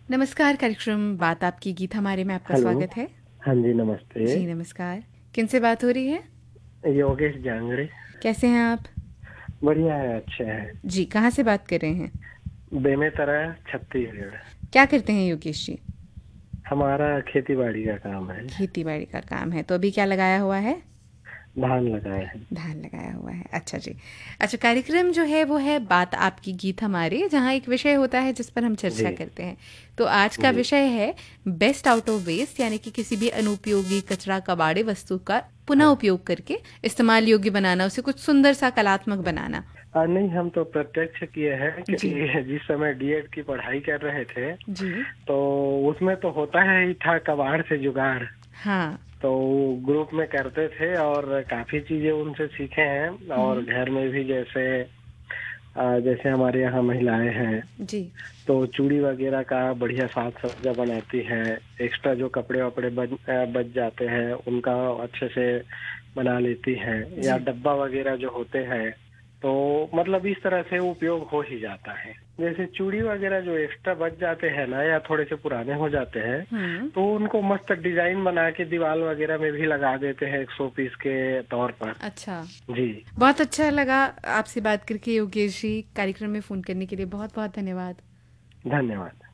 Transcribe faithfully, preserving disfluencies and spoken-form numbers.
नमस्कार, कार्यक्रम बात आपकी गीत हमारे में आपका हेलो। स्वागत है। हाँ जी, नमस्ते। जी, नमस्कार। किनसे बात हो रही है? योगेश जांगड़े। कैसे हैं आप? बढ़िया है, अच्छे हैं। जी, कहाँ से बात कर रहे हैं? बेमेतरा, छत्तीसगढ़। क्या करते हैं योगेश जी? हमारा खेती-बाड़ी का काम है। खेती-बाड़ी का काम है, तो अभी क्या लगाया हुआ है? धान लगाए हैं। धान लगाया हुआ है, अच्छा जी। अच्छा, कार्यक्रम जो है वो है बात आपकी गीत हमारे, जहाँ एक विषय होता है जिस पर हम चर्चा जी, करते हैं। तो आज का जी, विषय है बेस्ट आउट ऑफ वेस्ट, यानी कि किसी भी अनुपयोगी कचरा कबाड़े वस्तु का पुनः हाँ। उपयोग करके इस्तेमाल योग्य बनाना, उसे कुछ सुंदर सा कलात्मक बनाना। अ, नहीं, हम तो प्रत्यक्ष किए हैं क्योंकि जी, जिस समय डीएड की पढ़ाई कर रहे थे, जी। तो उसमें तो होता है ही था कबाड़ से जुगाड़। हाँ। तो ग्रुप में करते थे और काफ़ी चीज़ें उनसे सीखे हैं और हुँ, घर में भी जैसे अ, जैसे हमारे यहाँ महिलाएँ हैं जी, तो चूड़ी वगैरह का बढ़िया साज सज्जा बनाती है। एक्स्ट्रा जो कपड़े वपड़े बच अ, बच जाते हैं उनका अच्छे से बना लेती हैं या जी। डब्बा वगैरह जो होते हैं तो मतलब इस तरह से उपयोग हो ही जाता है। जैसे चूड़ी वगैरह जो एक्स्ट्रा बच जाते हैं ना या थोड़े से पुराने हो जाते हैं हुँ, तो उनको मस्त डिजाइन बना के दीवार वगैरह में भी लगा देते हैं एक शो पीस के तौर पर। अच्छा। जी, बहुत अच्छा लगा आपसे बात करके योगेश जी। कार्यक्रम में फ़ोन करने के लिए बहुत-बहुत धन्यवाद। धन्यवाद।